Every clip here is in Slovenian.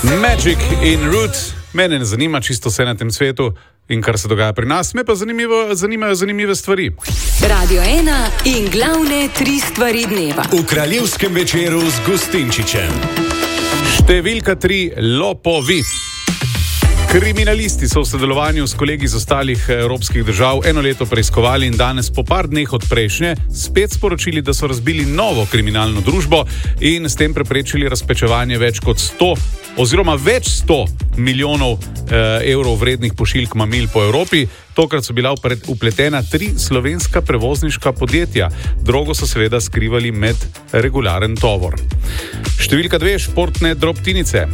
Magic in Root. Mene ne zanima čisto vse na tem svetu in kar se dogaja pri nas, me pa zanimajo zanimive stvari. Radio 1 in glavne 3 stvari dneva. V kraljevskem večeru z Gustinčičem. Številka 3. Lopovi. Kriminalisti so v sodelovanju s kolegi iz ostalih evropskih držav eno leto preiskovali in danes po par dneh od prejšnje spet sporočili, da so razbili novo kriminalno družbo in s tem preprečili razpečevanje več kot 100 oziroma več 100 milijonov evrov vrednih pošiljk mamil po Evropi. Tokrat so bila vpletena 3 slovenska prevozniška podjetja. Drogo so seveda skrivali med regularen tovor. Številka 2. Športne drobtinice.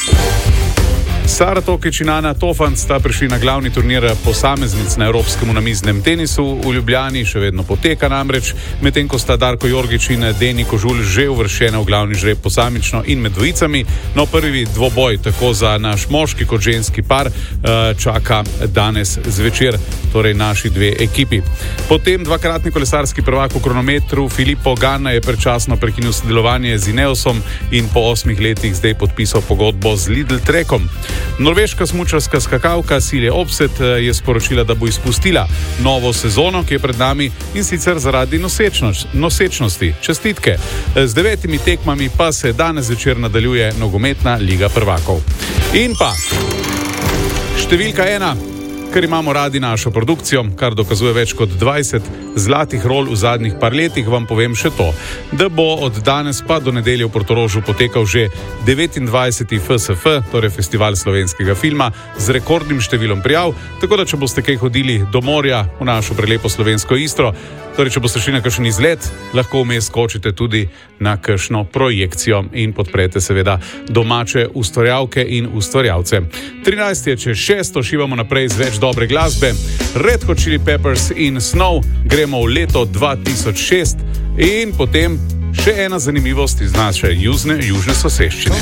Sara Tokić in Ana Tofant sta prišli na glavni turnir posameznic na evropskem namiznem tenisu v Ljubljani, še vedno poteka namreč, medtem ko sta Darko Jorgić in Deni Kožul že uvrščena v glavni žreb posamično in med dvojicami. No, prvi dvoboj tako za naš moški kot ženski par čaka danes zvečer, torej naši dve ekipi. Potem dvakratni kolesarski prvak v kronometru Filippo Ganna je predčasno prekinil sodelovanje z Ineosom in po 8 letih zdaj podpisal pogodbo z Lidl Trekom. Norveška smučarska skakalka Silje Opset je sporočila, da bo izpustila novo sezono, ki je pred nami, in sicer zaradi nosečnosti. Čestitke. Z 9 tekmami pa se danes večer nadaljuje nogometna Liga prvakov. In pa številka 1. Ker imamo radi našo produkcijo, kar dokazuje več kot 20 zlatih rol v zadnjih par letih, vam povem še to, da bo od danes pa do nedelje v Portorožu potekal že 29. FSF, torej Festival slovenskega filma, z rekordnim številom prijav, tako da če boste kaj hodili do morja v našo prelepo slovensko Istro, torej če boste šli na kakšen izlet, lahko vmes skočite tudi na kakšno projekcijo in podprete seveda domače ustvarjalke in ustvarjalce. 13 je čez 6, šivamo naprej z več dobre glasbe. Red Hot Chili Peppers in Snow, gremo v leto 2006 in potem še ena zanimivost iz naše južne soseščine.